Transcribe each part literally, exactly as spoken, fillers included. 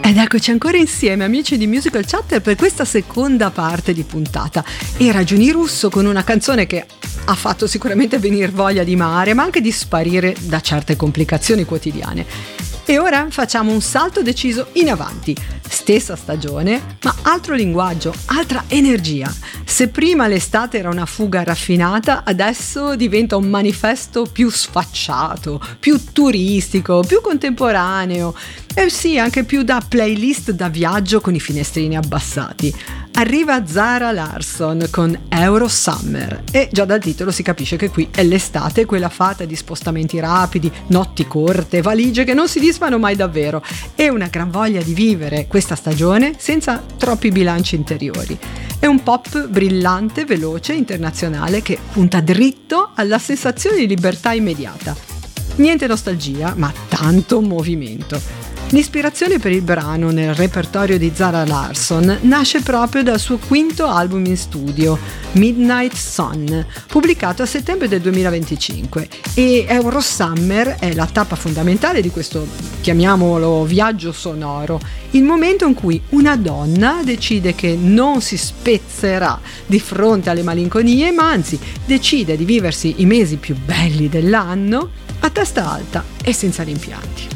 Ed eccoci ancora insieme, amici di Musical Chatter, per questa seconda parte di puntata. E Ragioni Russo con una canzone che ha fatto sicuramente venire voglia di mare, ma anche di sparire da certe complicazioni quotidiane. E ora facciamo un salto deciso in avanti. Stessa stagione, ma altro linguaggio, altra energia. Se prima l'estate era una fuga raffinata, adesso diventa un manifesto più sfacciato, più turistico, più contemporaneo. E sì, anche più da playlist da viaggio con i finestrini abbassati. Arriva Zara Larsson con Euro Summer e già dal titolo si capisce che qui è l'estate, quella fatta di spostamenti rapidi, notti corte, valigie che non si disfano mai davvero e una gran voglia di vivere questa stagione senza troppi bilanci interiori. È un pop brillante, veloce, internazionale che punta dritto alla sensazione di libertà immediata. Niente nostalgia, ma tanto movimento. L'ispirazione per il brano nel repertorio di Zara Larsson nasce proprio dal suo quinto album in studio, Midnight Sun, pubblicato a settembre del duemilaventicinque, e Euro Summer è la tappa fondamentale di questo, chiamiamolo, viaggio sonoro, il momento in cui una donna decide che non si spezzerà di fronte alle malinconie, ma anzi decide di viversi i mesi più belli dell'anno a testa alta e senza rimpianti.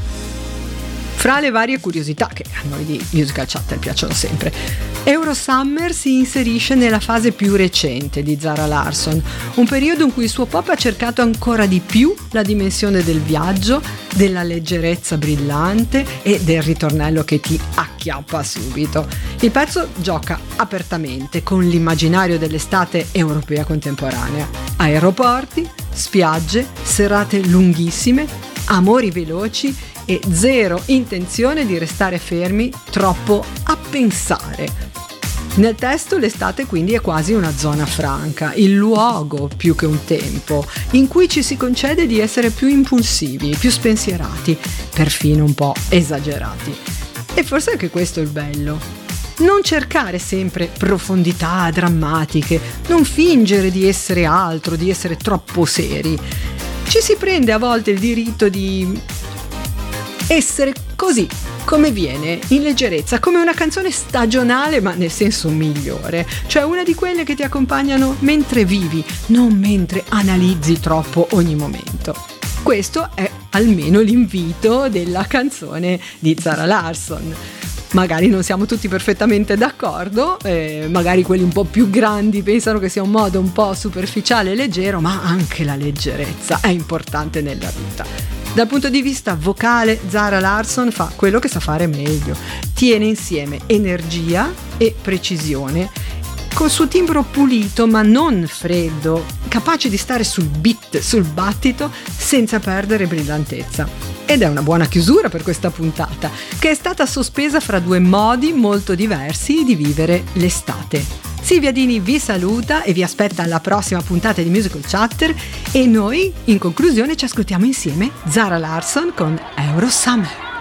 Fra le varie curiosità che a noi di Musical Chatter piacciono sempre, Euro Summer si inserisce nella fase più recente di Zara Larsson, un periodo in cui il suo pop ha cercato ancora di più la dimensione del viaggio, della leggerezza brillante e del ritornello che ti acchiappa subito. Il pezzo gioca apertamente con l'immaginario dell'estate europea contemporanea. Aeroporti, spiagge, serate lunghissime, amori veloci e zero intenzione di restare fermi troppo a pensare. Nel testo l'estate quindi è quasi una zona franca, il luogo più che un tempo, in cui ci si concede di essere più impulsivi, più spensierati, perfino un po' esagerati. E forse anche questo è il bello. Non cercare sempre profondità drammatiche, non fingere di essere altro, di essere troppo seri. Ci si prende a volte il diritto di essere così, come viene, in leggerezza, come una canzone stagionale ma nel senso migliore, cioè una di quelle che ti accompagnano mentre vivi, non mentre analizzi troppo ogni momento. Questo è almeno l'invito della canzone di Zara Larsson. Magari non siamo tutti perfettamente d'accordo, eh, magari quelli un po' più grandi pensano che sia un modo un po' superficiale e leggero, ma anche la leggerezza è importante nella vita. Dal punto di vista vocale, Zara Larsson fa quello che sa fare meglio. Tiene insieme energia e precisione, col suo timbro pulito ma non freddo, capace di stare sul beat, sul battito, senza perdere brillantezza. Ed è una buona chiusura per questa puntata, che è stata sospesa fra due modi molto diversi di vivere l'estate. Silvia Dini vi saluta e vi aspetta alla prossima puntata di Musical Chatter e noi, in conclusione, ci ascoltiamo insieme Zara Larsson con Euro Summer.